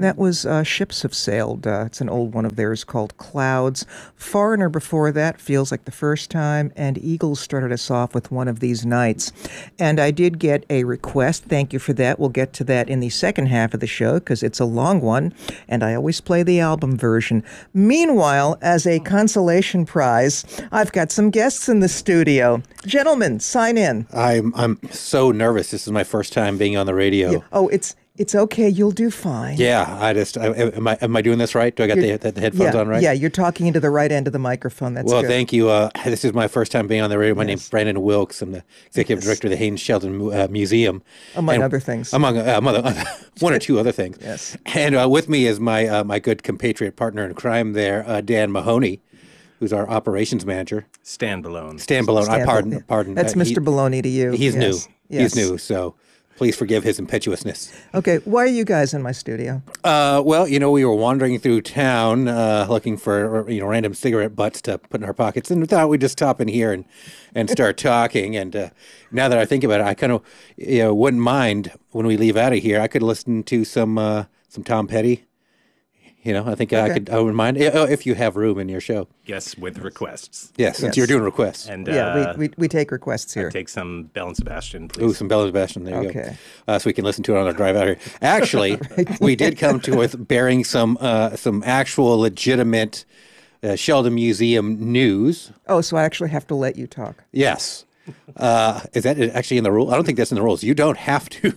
That was Ships Have Sailed. It's an old one of theirs called Clouds. Foreigner before that, Feels Like the First Time, and Eagles started us off with One of These Nights. And I did get a request. Thank you for that. We'll get to that in the second half of the show because it's a long one, and I always play the album version. Meanwhile, as a consolation prize, I've got some guests in the studio. Gentlemen, sign in. I'm so nervous. This is my first time being on the radio. Yeah. Oh, it's okay. You'll do fine. Yeah, am I doing this right? Do I got the headphones on right? Yeah, you're talking into the right end of the microphone. That's well, good. Thank you. This is my first time being on the radio. My name's Brandon Wilkes. I'm the executive director of the Haynes Sheldon Museum, among other things. Among one or two other things. Yes. And with me is my good compatriot partner in crime there, Dan Mahoney, who's our operations manager. Stan Balone. Stan Balone. Pardon. That's Mr. Baloney to you. He's new. Yes. He's new. So please forgive his impetuousness. Okay, why are you guys in my studio? Well, we were wandering through town looking for random cigarette butts to put in our pockets, and we thought we'd just stop in here and start talking. And now that I think about it, I kind of wouldn't mind when we leave out of here. I could listen to some Tom Petty. I think I wouldn't mind if you have room in your show. Yes, with requests. Yes, since you're doing requests. And we take requests here. Take some Bell and Sebastian, please. Ooh, some Bell and Sebastian. There you go. So we can listen to it on our drive out here. Actually, we did come to with bearing some actual legitimate Sheldon Museum news. Oh, so I actually have to let you talk. Yes. Is that actually in the rule? I don't think that's in the rules. You don't have to.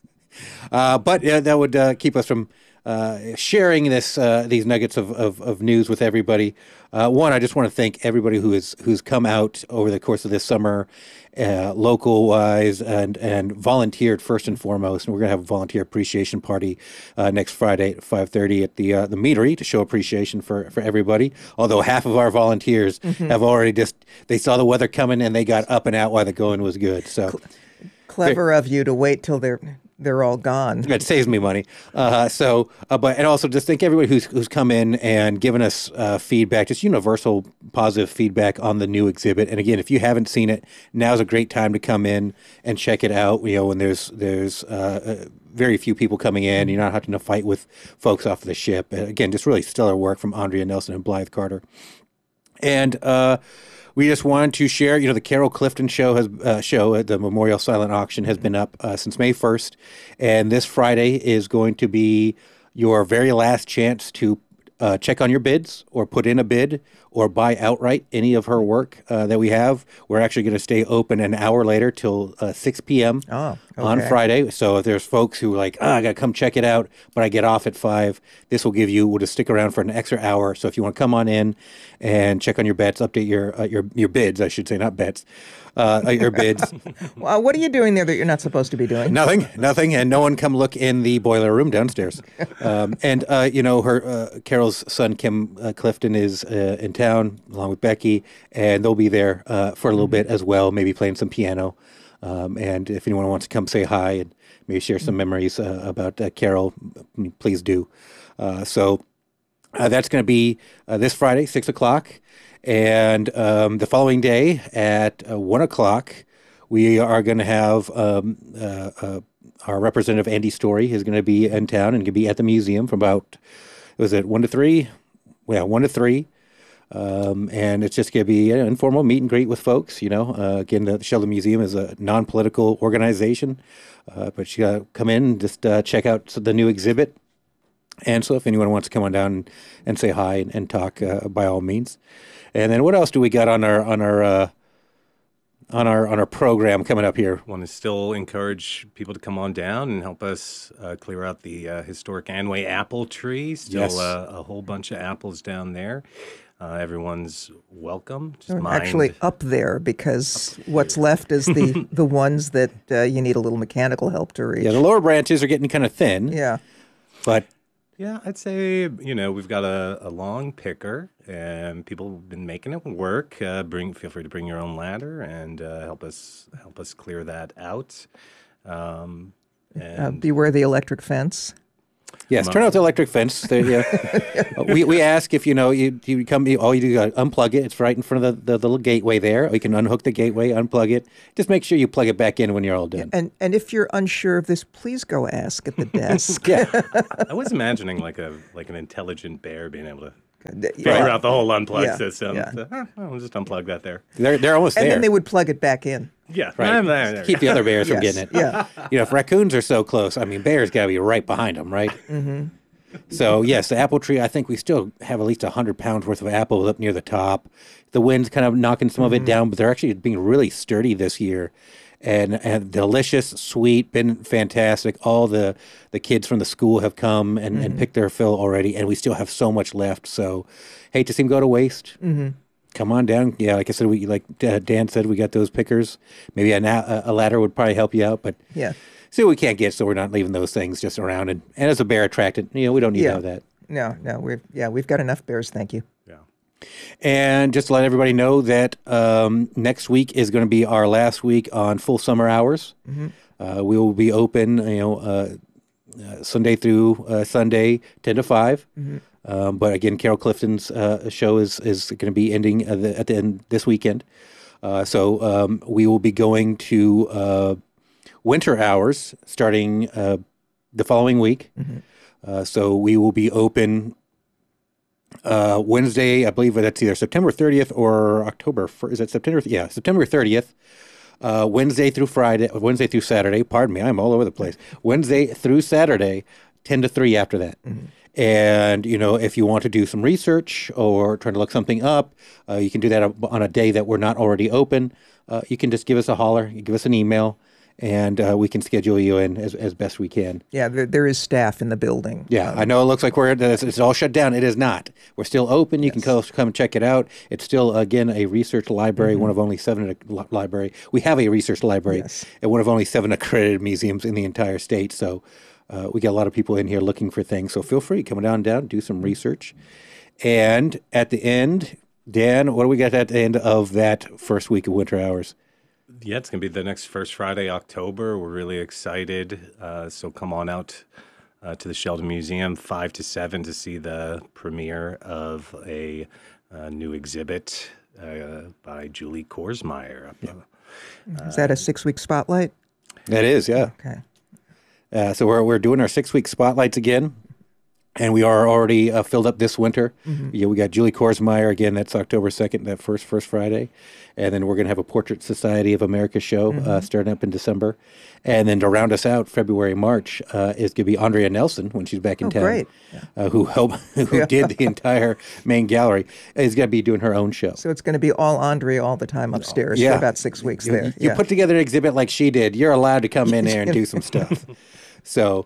But that would keep us from sharing these nuggets of news with everybody. One, I just want to thank everybody who's come out over the course of this summer, local wise and volunteered first and foremost. And we're going to have a volunteer appreciation party next Friday at 5:30 at the Meadery to show appreciation for everybody. Although half of our volunteers have already they saw the weather coming and they got up and out while the going was good. So clever of you to wait till they're all gone. It saves me money. And also just thank everybody who's come in and given us feedback, just universal positive feedback on the new exhibit. And again, if you haven't seen it, now's a great time to come in and check it out. When there's very few people coming in, you're not having to fight with folks off the ship. Again, just really stellar work from Andrea Nelson and Blythe Carter. And we just wanted to share, the Carol Clifton show at the Memorial Silent Auction has been up since May 1st. And this Friday is going to be your very last chance to check on your bids or put in a bid or buy outright any of her work that we have. We're actually going to stay open an hour later till 6 p.m. On Friday. So if there's folks who are like, I got to come check it out, but I get off at 5, we'll just stick around for an extra hour. So if you want to come on in and check on your bets, update your bids, I should say, not bets, your bids. Well, what are you doing there that you're not supposed to be doing? Nothing. And no one come look in the boiler room downstairs. Carol's son, Kim Clifton, is in town along with Becky, and they'll be there for a little bit as well, maybe playing some piano. And if anyone wants to come say hi and maybe share some memories about Carol, please do. So that's going to be this Friday, 6 o'clock. And the following day at 1 o'clock, we are going to have our representative, Andy Story, is going to be in town and going to be at the museum from about, 1 to 3? Yeah, 1 to 3. And it's just going to be an informal meet and greet with folks. Again, the Sheldon Museum is a non-political organization, but you got to come in and just check out the new exhibit. And so if anyone wants to come on down and say hi and talk, by all means. And then what else do we got on our program coming up here? Want to still encourage people to come on down and help us clear out the historic Anway apple tree. Still a whole bunch of apples down there. Everyone's welcome. Actually up there, because what's left is the ones that you need a little mechanical help to reach. Yeah, the lower branches are getting kind of thin. Yeah. But yeah, I'd say, we've got a long picker, and people have been making it work. Feel free to bring your own ladder and help us clear that out. Beware the electric fence. Yes, turn out the electric fence. We ask if you come. All you do is unplug it. It's right in front of the little gateway there. Or you can unhook the gateway, unplug it. Just make sure you plug it back in when you're all done. And if you're unsure of this, please go ask at the desk. Yeah, I was imagining like an intelligent bear being able to figure out the whole unplug system. Yeah. So, I'll just unplug that there. they're almost there. And then they would plug it back in. Yeah, Right. I'm there. Keep the other bears from Yes, getting it. yeah. If raccoons are so close, I mean, bears got to be right behind them, right? Mm-hmm. So, yes, the apple tree, I think we still have at least 100 pounds worth of apples up near the top. The wind's kind of knocking some of it down, but they're actually being really sturdy this year. And delicious, sweet, been fantastic. All the kids from the school have come and picked their fill already, and we still have so much left. So, hate to see them go to waste. Mm-hmm. Come on down. Yeah, like I said, Dan said, we got those pickers. Maybe a ladder would probably help you out, but see what we can't get, so we're not leaving those things just around. And as a bear attractant, we don't need to have that. No, we've got enough bears, thank you. Yeah. And just to let everybody know that next week is going to be our last week on full summer hours. Mm-hmm. We will be open, Sunday through Sunday, 10 to 5. Mm-hmm. But again, Carol Clifton's show is going to be ending at the end this weekend. So we will be going to winter hours starting the following week. Mm-hmm. So we will be open Wednesday, I believe that's either September 30th or October 1st. Is it September? Yeah, September 30th. Wednesday through Saturday. Pardon me, I'm all over the place. Wednesday through Saturday, 10 to 3 after that. Mm-hmm. And, if you want to do some research or trying to look something up, you can do that on a day that we're not already open. You can just give us a holler, give us an email, and we can schedule you in as best we can. Yeah, there is staff in the building. Yeah, I know it looks like it's all shut down. It is not. We're still open. You can come and check it out. It's still, again, a research library, one of only 7 library. We have a research library at one of only 7 accredited museums in the entire state. So we get a lot of people in here looking for things. So feel free, come down, do some research. And at the end, Dan, what do we got at the end of that first week of winter hours? Yeah, it's going to be the next first Friday, October. We're really excited. So come on out to the Sheldon Museum, 5 to 7, to see the premiere of a new exhibit by Julie Korsmeyer. Is that a 6-week spotlight? That is, yeah. Okay. So we're doing our 6-week spotlights again. And we are already filled up this winter. Mm-hmm. Yeah, we got Julie Korsmeyer again. That's October 2nd, that first Friday. And then we're going to have a Portrait Society of America show starting up in December. And then to round us out, February, March, is going to be Andrea Nelson when she's back in town. Great. Who did the entire main gallery, is going to be doing her own show. So it's going to be all Andrea all the time upstairs for about 6 weeks there. You put together an exhibit like she did, you're allowed to come in there and do some stuff. So,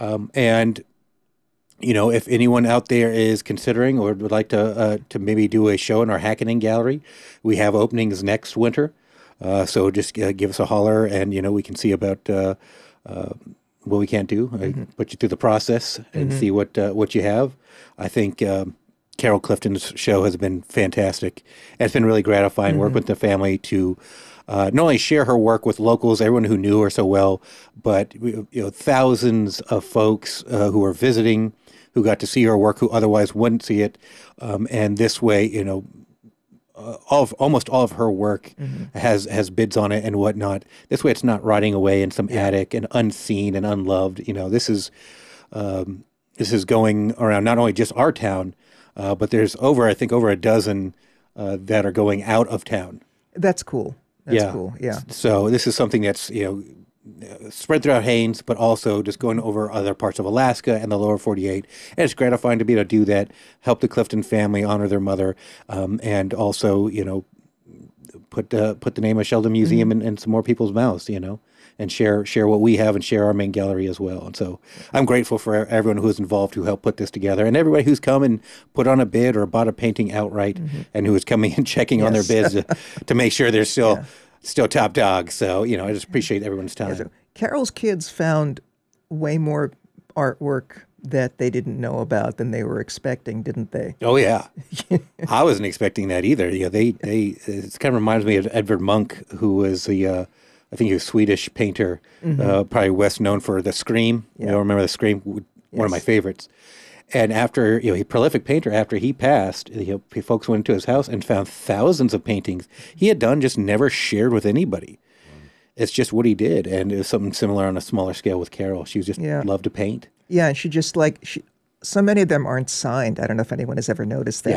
if anyone out there is considering or would like to maybe do a show in our Hackening Gallery, we have openings next winter. So just give us a holler, and we can see about what we can't do. Put you through the process and see what you have. I think Carol Clifton's show has been fantastic. And it's been really gratifying work with the family to not only share her work with locals, everyone who knew her so well, but thousands of folks who are visiting, who got to see her work, who otherwise wouldn't see it. And this way, almost all of her work has bids on it and whatnot. This way, it's not rotting away in some attic and unseen and unloved. This is going around not only just our town, but there's over a dozen that are going out of town. That's cool. That's cool. Yeah. So this is something that's spread throughout Haines, but also just going over other parts of Alaska and the lower 48. And it's gratifying to be able to do that, help the Clifton family honor their mother, and also, put the name of Sheldon Museum in some more people's mouths, and share what we have and share our main gallery as well. And so I'm grateful for everyone who was involved who helped put this together, and everybody who's come and put on a bid or bought a painting outright, and who is coming and checking on their bids to make sure they're still top dog. So, I just appreciate everyone's time. So Carol's kids found way more artwork that they didn't know about than they were expecting, didn't they? Oh, yeah. I wasn't expecting that either. It kind of reminds me of Edvard Munch, who was I think he was a Swedish painter, probably best known for The Scream. Yeah. Remember The Scream? one of my favorites. And after, he prolific painter, after he passed, folks went into his house and found thousands of paintings he had done, just never shared with anybody. It's just what he did. And it was something similar on a smaller scale with Carol. She was just loved to paint. Yeah, and she just so many of them aren't signed. I don't know if anyone has ever noticed that.